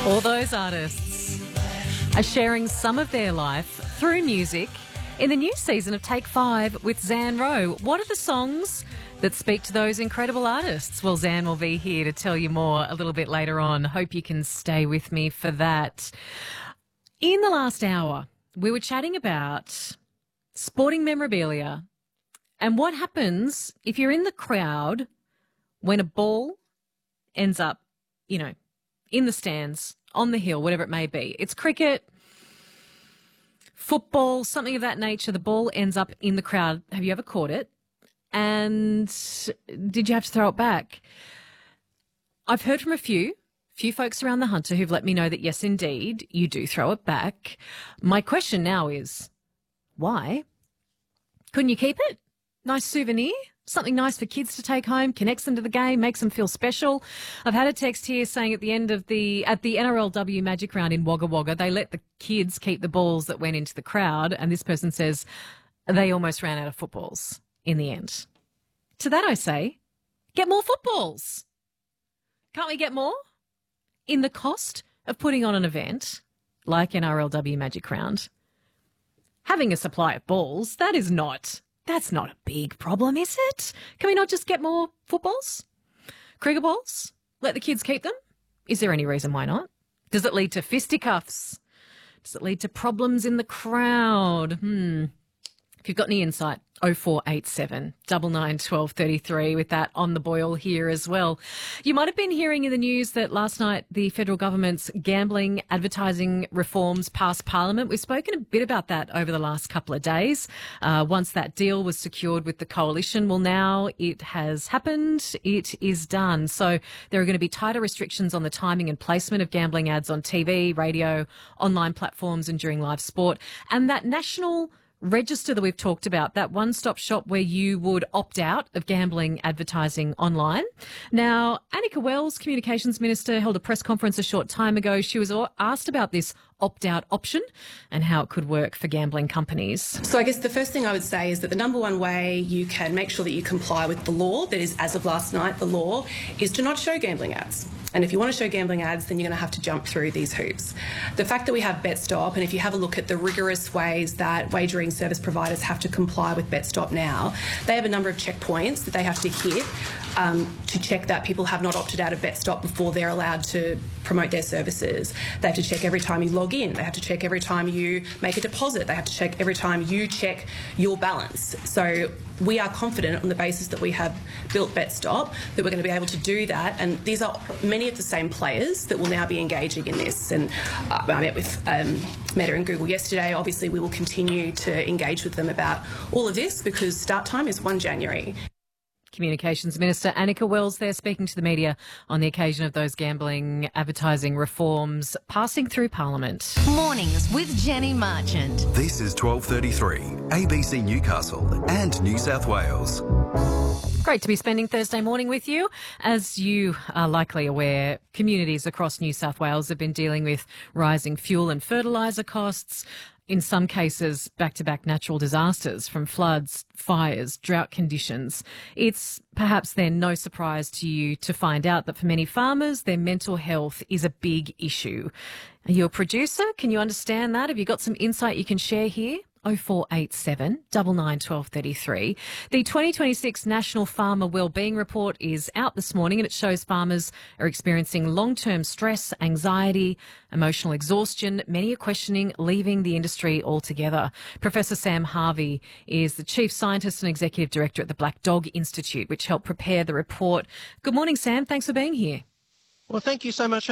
All those artists are sharing some of their life through music in the new season of Take 5 with Zan Rowe. What are the songs that speak to those incredible artists? Well, Zan will be here to tell you more a little bit later on. Hope you can stay with me for that. In the last hour, we were chatting about sporting memorabilia and what happens if you're in the crowd when a ball ends up, in the stands, on the hill, whatever it may be. It's cricket, football, something of that nature. The ball ends up in the crowd. Have you ever caught it? And did you have to throw it back? I've heard from a few folks around the Hunter who've let me know that, yes, indeed, you do throw it back. My question now is, why? Couldn't you keep it? Nice souvenir? Something nice for kids to take home, connects them to the game, makes them feel special. I've had a text here saying at the NRLW Magic Round in Wagga Wagga, they let the kids keep the balls that went into the crowd, and this person says they almost ran out of footballs in the end. To that I say, get more footballs. Can't we get more? In the cost of putting on an event like NRLW Magic Round, having a supply of balls, that's not a big problem, is it? Can we not just get more footballs? Cricket balls? Let the kids keep them? Is there any reason why not? Does it lead to fisticuffs? Does it lead to problems in the crowd? If you've got any insight, 0487 99 12 33 with that on the boil here as well. You might have been hearing in the news that last night the federal government's gambling advertising reforms passed Parliament. We've spoken a bit about that over the last couple of days. Once that deal was secured with the coalition, well, now it has happened. It is done. So there are going to be tighter restrictions on the timing and placement of gambling ads on TV, radio, online platforms and during live sport. And that national register that we've talked about, that one-stop shop where you would opt out of gambling advertising online. Now, Annika Wells, Communications Minister, held a press conference a short time ago. She was asked about this opt-out option and how it could work for gambling companies. So I guess the first thing I would say is that the number one way you can make sure that you comply with the law, that is, as of last night, the law, is to not show gambling ads. And if you want to show gambling ads, then you're going to have to jump through these hoops. The fact that we have BetStop, and if you have a look at the rigorous ways that wagering service providers have to comply with BetStop now, they have a number of checkpoints that they have to hit to check that people have not opted out of BetStop before they're allowed to promote their services. They have to check every time you log in. They have to check every time you make a deposit. They have to check every time you check your balance. So we are confident on the basis that we have built BetStop that we're going to be able to do that. And these are many of the same players that will now be engaging in this. And I met with Meta and Google yesterday. Obviously, we will continue to engage with them about all of this because start time is 1 January. Communications Minister Annika Wells there speaking to the media on the occasion of those gambling advertising reforms passing through Parliament. Mornings with Jenny Marchant. This is 12:33, ABC Newcastle and New South Wales. Great to be spending Thursday morning with you. As you are likely aware, communities across New South Wales have been dealing with rising fuel and fertiliser costs, in some cases back-to-back natural disasters from floods, fires, drought conditions. It's perhaps then no surprise to you to find out that for many farmers, their mental health is a big issue. Are you a producer? Can you understand that? Have you got some insight you can share here? 0487 99 12 33. The 2026 National Farmer Wellbeing Report is out this morning and it shows farmers are experiencing long-term stress, anxiety, emotional exhaustion. Many are questioning leaving the industry altogether. Professor Sam Harvey is the Chief Scientist and Executive Director at the Black Dog Institute, which helped prepare the report. Good morning, Sam. Thanks for being here. Well, thank you so much